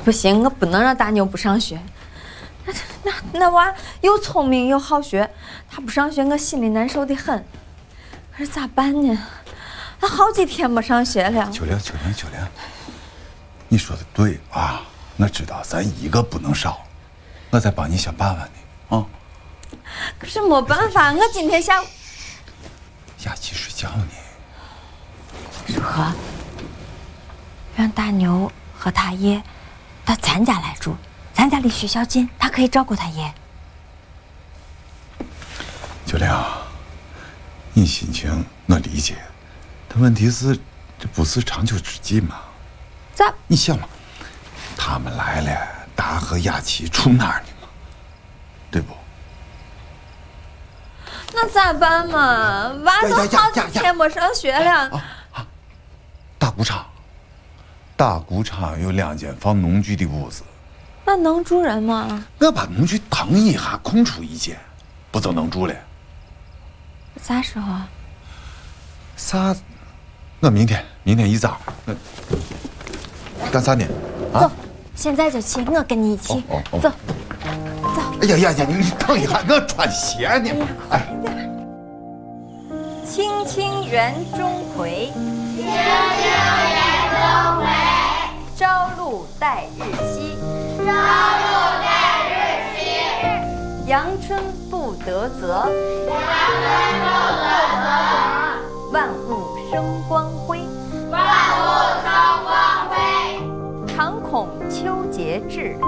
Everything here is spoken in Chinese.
不行，我不能让大妞不上学。那娃又聪明又好学，他不上学，我心里难受的很。可是咋办呢？他好几天没上学了。 秋玲，你说的对啊，我知道咱一个不能少，我再帮你想办法呢啊。 可是没办法，我今天下午雅琪睡觉呢。 说，让大妞和他爷到咱家来住，咱家离学校近，他可以照顾他爷。 秋玲，你心情我理解，但问题是，这不是长久之计嘛？ 咋？ 你想嘛，他们来了，达和雅琪住哪儿呢嘛？对不？ 那咋办嘛？娃都好几天没上学了。 大谷场有2间放农具的屋子， 那能住人吗？ 我把农具腾一下，空出1间，不就能住了？ 啥时候啊？ 我明天一早，干啥呢？啊？ 走，现在就去，我跟你一起。走。 哎呀，你等一下，我穿鞋呢。哎。 青青园中葵， 青青园中葵， 朝露待日晞， 朝露待日晞。 阳春布德泽， 阳春布德泽。 万物生光辉， 万物生光辉。 常恐秋节至，